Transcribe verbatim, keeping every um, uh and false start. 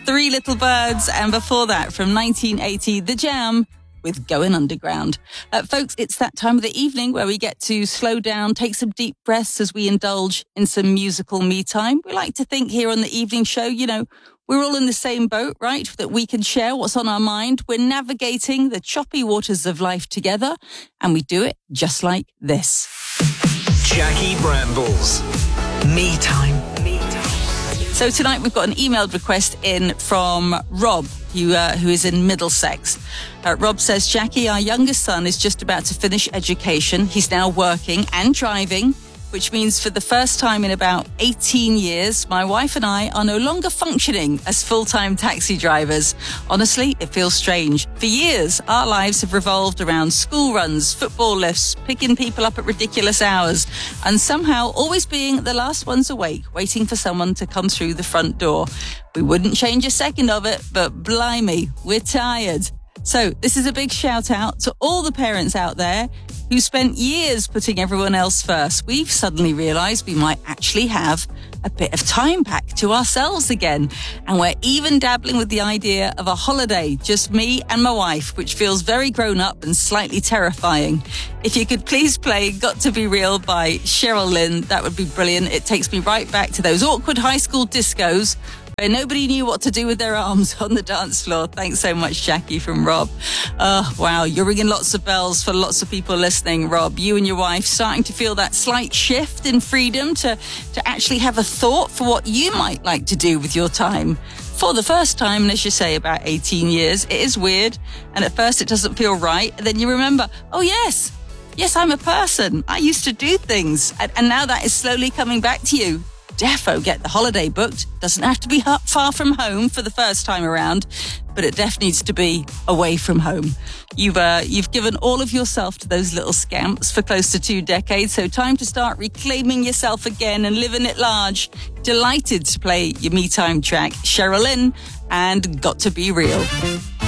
Three Little Birds, and before that, from nineteen eighty, The Jam with Going Underground. Uh, folks, it's that time of the evening where we get to slow down, take some deep breaths as we indulge in some musical me time. We like to think here on the evening show, you know, we're all in the same boat, right? That we can share what's on our mind. We're navigating the choppy waters of life together, and we do it just like this. Jackie Brambles. Me time. Me time. So tonight we've got an emailed request in from Rob, who, uh, who is in Middlesex. Uh, Rob says, Jackie, our youngest son is just about to finish education. He's now working and driving, which means for the first time in about eighteen years, my wife and I are no longer functioning as full-time taxi drivers. Honestly, it feels strange. For years, our lives have revolved around school runs, football lifts, picking people up at ridiculous hours, and somehow always being the last ones awake, waiting for someone to come through the front door. We wouldn't change a second of it, but blimey, we're tired. So this is a big shout out to all the parents out there who spent years putting everyone else first. We've suddenly realised we might actually have a bit of time back to ourselves again. And we're even dabbling with the idea of a holiday, just me and my wife, which feels very grown up and slightly terrifying. If you could please play Got to Be Real by Cheryl Lynn, that would be brilliant. It takes me right back to those awkward high school discos where nobody knew what to do with their arms on the dance floor. Thanks so much, Jackie, from Rob. Oh, wow, you're ringing lots of bells for lots of people listening, Rob. You and your wife starting to feel that slight shift in freedom to, to actually have a thought for what you might like to do with your time. For the first time, and as you say, about eighteen years, it is weird. And at first it doesn't feel right. And then you remember, oh, yes, yes, I'm a person. I used to do things. And, and now that is slowly coming back to you. Defo get the holiday booked. Doesn't have to be far from home for the first time around, but it def needs to be away from home. You've uh, you've given all of yourself to those little scamps for close to two decades, so time to start reclaiming yourself again and living it large. Delighted to play your me time track, Cheryl Lynn, and Got to Be Real.